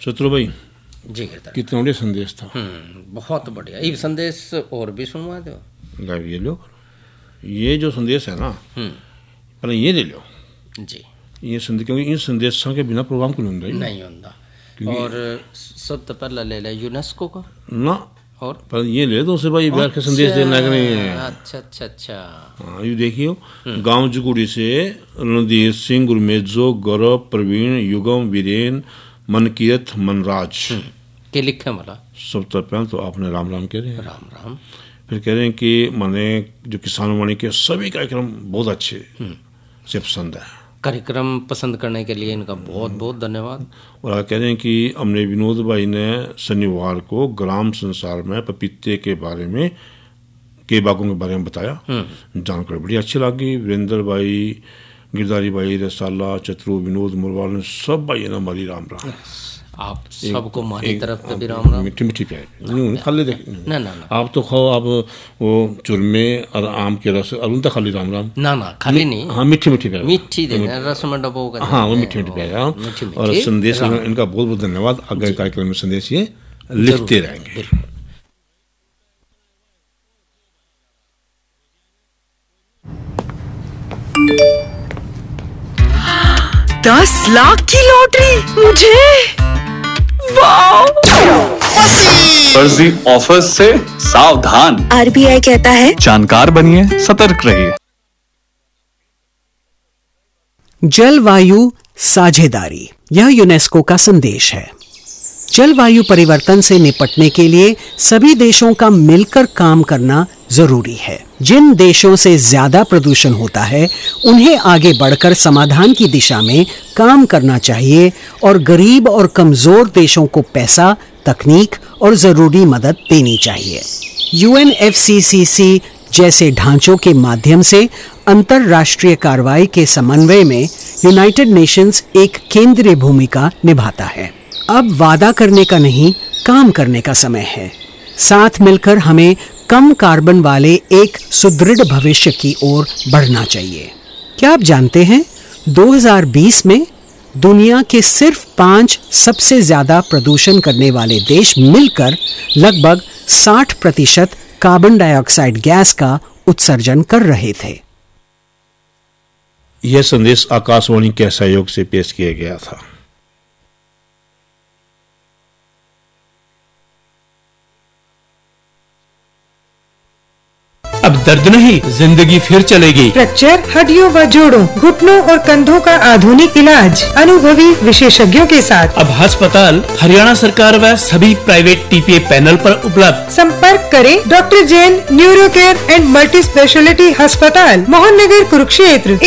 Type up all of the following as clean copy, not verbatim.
चतुर भाई जी गिरधर, कितना बढ़िया संदेश था। बहुत बढ़िया। ये संदेश और भी सुनवा दो। ये लो, ये जो संदेश है ना, पहले ये ले लो जी। ये संदेश, क्योंकि इन संदेशों के बिना प्रोग्राम को नहीं होता। और सबसे पहला ले ले यूनेस्को का ना, और पर ये ले दो से भाई बैठ के संदेश देना कि नहीं है। अच्छा। हाँ, ये देखियो, गांव जुगुड़ी से रणधीर सिंह, गुरमेजो, गौरव, प्रवीण, युगम, वीरेन, मनकीरत, मनराज के लिखे मला। सबसे पहले तो आपने राम राम कह रहे हैं, राम राम। फिर कह रहे हैं कि मैंने जो किसान वाणी के सभी कार्यक्रम बहुत अच्छे से पसंद है। कार्यक्रम पसंद करने के लिए इनका बहुत बहुत धन्यवाद। और आगे कह रहे हैं कि हमने विनोद भाई ने शनिवार को ग्राम संसार में पपीते के बारे में, के बागों के बारे में बताया, जानकर बड़ी अच्छी लगी। वीरेंद्र भाई, गिरधारी भाई, रसाला, चतुर, विनोद, मुरवाल ने सब भाई ना हमारी राम राम। आप सबको हमारी तरफ से भी राम राम। मिट्टी मिट्टी प्यार खाली देख ना आप तो खाओ, आप वो चूरमे और आम के रस और उनका खाली राम राम। ना खाली नहीं, हाँ मिट्टी मिट्टी प्यार, मिट्टी देना रस में डबो कर। हाँ वो मिट्टी मिट्टी प्यार। और संदेश इनका बहुत बहुत धन्यवाद। आगे कार्यक्रम में संदेश ये लिखते रहेंगे। 10 लाख की लॉटरी मुझे, वाह! फर्जी ऑफर से सावधान। आरबीआई कहता है जानकार बनिए, सतर्क रहिए। जलवायु साझेदारी, यह यूनेस्को का संदेश है। जलवायु परिवर्तन से निपटने के लिए सभी देशों का मिलकर काम करना जरूरी है। जिन देशों से ज्यादा प्रदूषण होता है उन्हें आगे बढ़कर समाधान की दिशा में काम करना चाहिए और गरीब और कमजोर देशों को पैसा, तकनीक और जरूरी मदद देनी चाहिए। UNFCCC जैसे ढांचों के माध्यम से अंतरराष्ट्रीय कार्रवाई के समन्वय में यूनाइटेड नेशंस एक केंद्रीय भूमिका निभाता है। अब वादा करने का नहीं, काम करने का समय है। साथ मिलकर हमें कम कार्बन वाले एक सुदृढ़ भविष्य की ओर बढ़ना चाहिए। क्या आप जानते हैं 2020 में दुनिया के सिर्फ 5 सबसे ज्यादा प्रदूषण करने वाले देश मिलकर लगभग 60% कार्बन डाइऑक्साइड गैस का उत्सर्जन कर रहे थे। यह संदेश आकाशवाणी के सहयोग से पेश किया गया था। अब दर्द नहीं, जिंदगी फिर चलेगी। फ्रैक्चर, हड्डियों व जोड़ों, घुटनों और कंधों का आधुनिक इलाज अनुभवी विशेषज्ञों के साथ अब अस्पताल हरियाणा सरकार व सभी प्राइवेट TPA पैनल पर उपलब्ध। संपर्क करें doctor Jain neuro care and multi speciality अस्पताल, मोहन नगर, कुरुक्षेत्र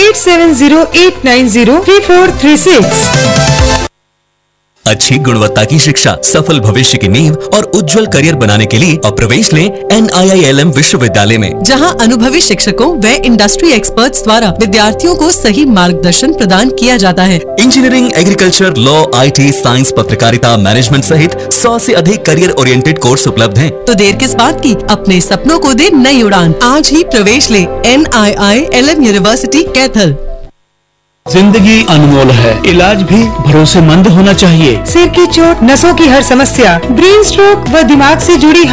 8708903436। अच्छी गुणवत्ता की शिक्षा, सफल भविष्य की नींव और उज्जवल करियर बनाने के लिए अब प्रवेश लें NIILM विश्वविद्यालय में, जहां अनुभवी शिक्षकों व इंडस्ट्री एक्सपर्ट्स द्वारा विद्यार्थियों को सही मार्गदर्शन प्रदान किया जाता है। Engineering, agriculture, law, IT, science, पत्रकारिता, मैनेजमेंट सहित 100 से अधिक करियर ओरिएंटेड कोर्स उपलब्ध हैं। तो देर किस बात की, अपने सपनों को दे नई उड़ान। आज ही प्रवेश ले NIILM यूनिवर्सिटी कैथल। जिंदगी अनमोल है, इलाज भी भरोसेमंद होना चाहिए। सिर की चोट, नसों की हर समस्या, ब्रेन स्ट्रोक व दिमाग से जुड़ी